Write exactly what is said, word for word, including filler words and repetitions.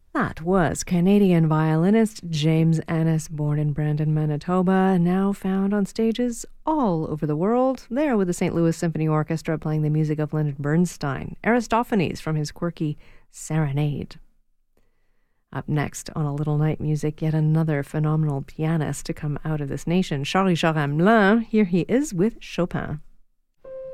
That was Canadian violinist James Annis, born in Brandon, Manitoba, now found on stages all over the world, there with the Saint Louis Symphony Orchestra playing the music of Leonard Bernstein, Aristophanes from his quirky Serenade. Up next on A Little Night Music, yet another phenomenal pianist to come out of this nation, Charles-Richard Hamelin. Here he is with Chopin.